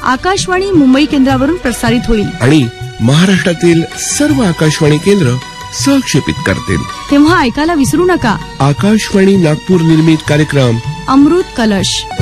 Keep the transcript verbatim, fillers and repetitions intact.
आकाशवाणी मुंबई केंद्रावरून प्रसारित होईल आणि महाराष्ट्रातील सर्व आकाशवाणी केंद्र सहक्षेपित करतील. तेव्हा ऐकायला विसरू नका. आकाशवाणी नागपूर निर्मित कार्यक्रम अमृत कलश.